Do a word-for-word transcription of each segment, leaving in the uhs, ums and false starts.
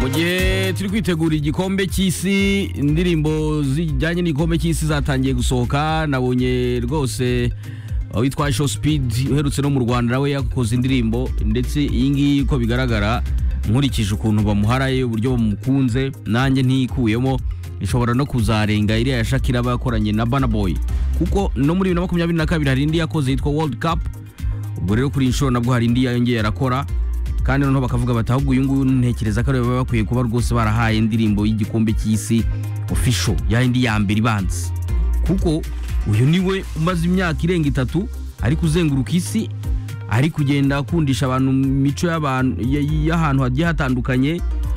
mu gihe turi kwitegura igikombe cy'isi, indirimbo zijyanye n'igikombe cy'isi zatangiye gusohoka. Nabonye rwose witwa Show Speed uherutse no mu Rwanda nawe yakoze indirimbo, ndetse iyi ngiyi uko bigaragara nkurikije ukuntu bamuharaye uburyo bamukunze, nanjye ntikuyemo ishobora no kuzarenga iriya ya Shakira bakoranye na Burna Boy, kuko no muri bibiri na makumyabiri na kabiri hari indi yakoze yitwa World Cup. Ubwo rero kuri inshuro nabwo hari indi yongeye arakora, kandi noneho bakavuga bati ahubwo uyu nguyu ntekereza ko ari baba bakwiye kuba rwose barahaye indirimbo y'igikombe cy'isi official ya indi ya mbere ibanza, kuko uyu niwe umaze imyaka irenga itatu ari kuzenguruka isi, ari kugenda akundisha abantu mico y'abantu y'ahantu hagiye hatandukanye.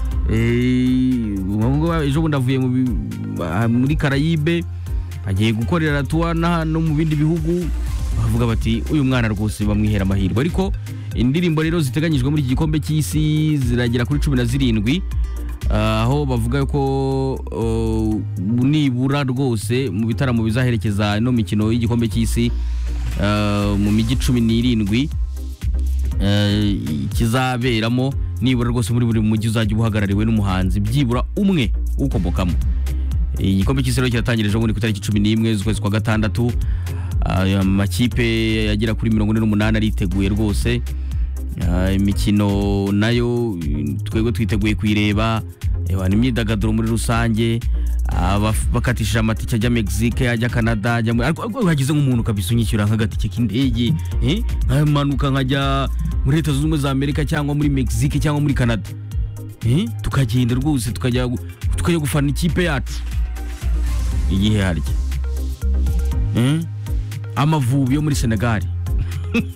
Eh, ejo bundi avuye muri Karayibe agiye gukorera tour no mu bindi bihugu, bavuga bati uyu mwana rwose bamwihera amahirwe. Ariko indirimbo rero ziteganyijwe muri iki gikombe cy'isi ziragera kuri cumi na zirindwi, aho bavuga ko nibura rwose mu bitaramo bizaherekeza no mikino y'igikombe cy'isi mu mijyi cumi n'irindwi kizaberamo, nibura rwose muri buri mujyi uzajya ubuhagarariwe n'umuhanzi byibura umwe ukomokamo. Igikombe cy'isi rero kiratangirije ubundi ku itariki cumi n'imwe z'ukwezi kwa gatandatu. Amakipe yagera kuri mirongo ine n'umunani ariteguye rwose. Imikino nayo twebwe twiteguye kuyireba, imyidagaduro muri rusange, bakatishije amatike ajya Mexique, ajya Canada, ariko hagize nk'umuntu kabisa unyishyura nk'agatike k'indege, nkamanuka nkajya muri Leta Zunze Ubumwe za Amerika cyangwa muri Mexique cyangwa muri Canada, tukagenda rwose tukajya tukajya gufana ikipe yacu igihe harya Amavubi yo muri Senegal.